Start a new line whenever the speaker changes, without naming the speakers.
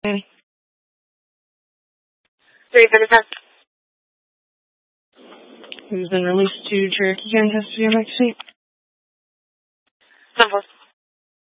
Danny.
335.
Who's been released to Cherokee County custody on next seat?
10-4.